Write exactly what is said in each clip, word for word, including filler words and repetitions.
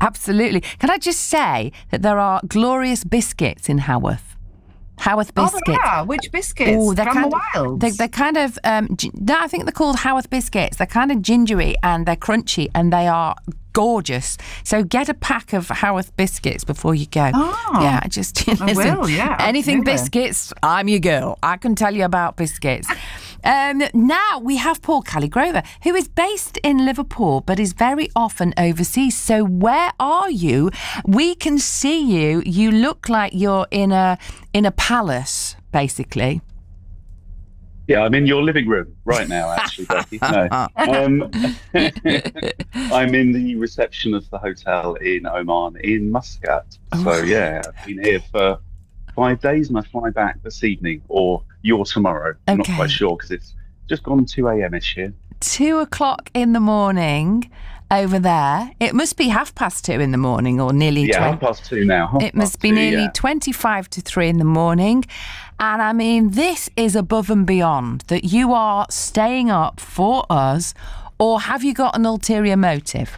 Absolutely. Can I just say that there are glorious biscuits in Haworth? Haworth biscuits. Oh, there are. Which biscuits? Ooh, they're From kind the of, Wilds? they, they're kind of, um, gi- no, I think they're called Haworth biscuits. They're kind of gingery and they're crunchy and they are gorgeous. So get a pack of Haworth biscuits before you go. Oh, yeah, just listen, I will, yeah. anything absolutely. biscuits, I'm your girl. I can tell you about biscuits. Um, now we have Paul Caligrover, who is based in Liverpool but is very often overseas. So where are you? We can see you. You look like you're in a in a palace, basically. Yeah, I'm in your living room right now, actually, Becky. No. Um, I'm in the reception of the hotel in Oman, in Muscat. So, yeah, I've been here for five days and I fly back this evening, or you're tomorrow. I'm Okay. not quite sure because it's just gone two a.m.ish here. Two o'clock in the morning over there. It must be half past two in the morning or nearly Yeah, twenty. half past two now. half It must past be two, nearly yeah. twenty-five to three in the morning. And I mean, this is above and beyond that you are staying up for us, or have you got an ulterior motive?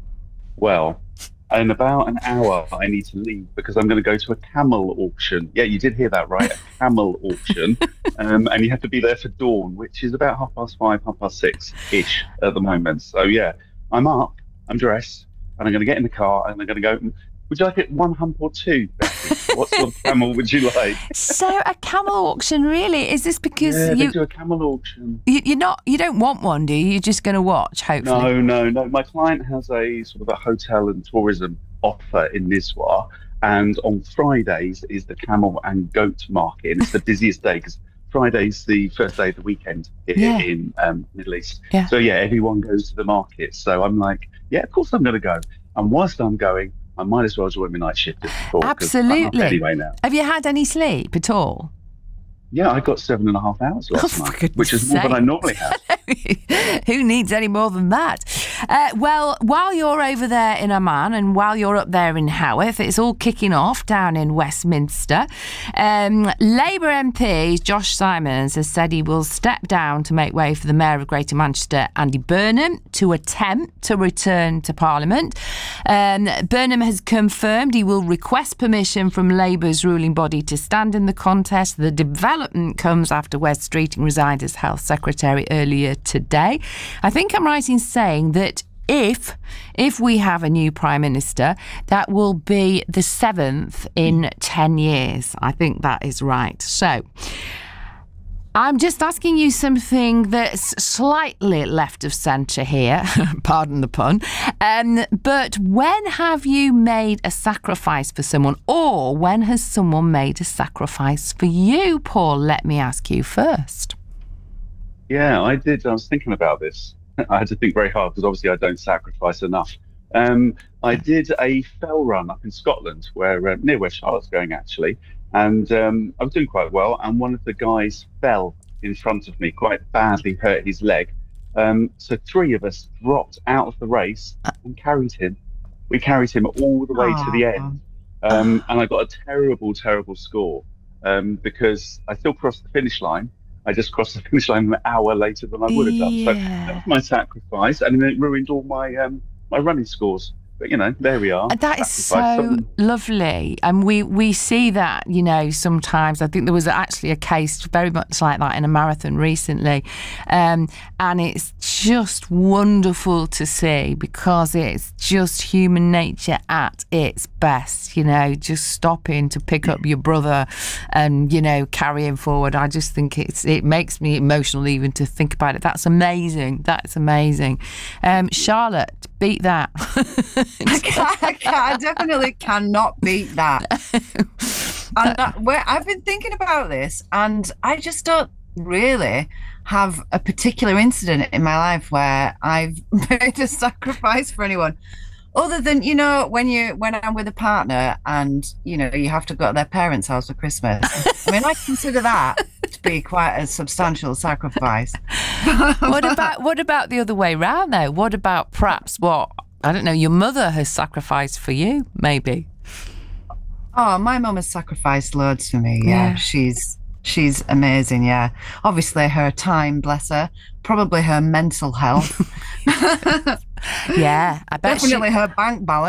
Well, in about an hour, I need to leave because I'm going to go to a camel auction. Yeah, you did hear that right, a camel auction. Um, and you have to be there for dawn, which is about half past five, half past six-ish at the moment. So, yeah, I'm up, I'm dressed, and I'm going to get in the car and I'm going to go, would you like it one hump or two, Becky? What sort of camel would you like? So a camel auction, really? Is this because Yeah, you, they do a camel auction. you you're not you don't want one, do you? You're just going to watch, hopefully. No, no, no. My client has a sort of a hotel and tourism offer in Nizwa, and on Fridays is the camel and goat market, and it's the busiest day because Friday's the first day of the weekend here Yeah. in um, Middle East. Yeah. So yeah, everyone goes to the market. So I'm like, yeah, of course I'm going to go. And whilst I'm going, I might as well join my night shift at the call, 'cause I'm up Absolutely. anyway now. Have you had any sleep at all? Yeah, I got seven and a half hours last Oh, for night, goodness which is more than I sake. normally have. Who needs any more than that? Uh, well, while you're over there in Oman and while you're up there in Haworth, it's all kicking off down in Westminster. Um, Labour M P Josh Simons has said he will step down to make way for the Mayor of Greater Manchester, Andy Burnham, to attempt to return to Parliament. Um, Burnham has confirmed he will request permission from Labour's ruling body to stand in the contest. The development comes after Wes Streeting resigned as Health Secretary earlier today. I think I'm right in saying that if if we have a new Prime Minister, that will be the seventh in ten years. I think that is right. So I'm just asking you something that's slightly left of centre here, pardon the pun, um, but when have you made a sacrifice for someone, or when has someone made a sacrifice for you, Paul? Let me ask you first. Yeah, I did. I was thinking about this. I had to think very hard because obviously I don't sacrifice enough. Um, I did a fell run up in Scotland, where uh, near where Charlotte's going actually, and um, I was doing quite well. And one of the guys fell in front of me, quite badly hurt his leg. Um, so three of us dropped out of the race and carried him. We carried him all the way to the end, um, and I got a terrible, terrible score um, because I still crossed the finish line. I just crossed the finish line an hour later than I would have done. So Yeah. that was my sacrifice, and it ruined all my um, my running scores. But, you know, there we are. That is Sacrifice. so Some- lovely. And we, we see that, you know, sometimes. I think there was actually a case very much like that in a marathon recently. Um, and it's just wonderful to see because it's just human nature at its best, you know, just stopping to pick up your brother and, you know, carrying forward. I just think it's it makes me emotional even to think about it. That's amazing. That's amazing. Um, Charlotte, beat that. I, can't, I, can't, I definitely cannot beat that. And that, where I've been thinking about this, and I just don't really have a particular incident in my life where I've made a sacrifice for anyone, other than, you know, when you when I'm with a partner and, you know, you have to go to their parents' house for Christmas. I mean, I consider that to be quite a substantial sacrifice. What about what about the other way round though? What about perhaps what I don't know, your mother has sacrificed for you, maybe? Oh, my mum has sacrificed loads for me. Yeah, Yeah. she's she's amazing. Yeah, obviously her time, bless her. Probably her mental health. Yeah, I bet she- Definitely her bank balance.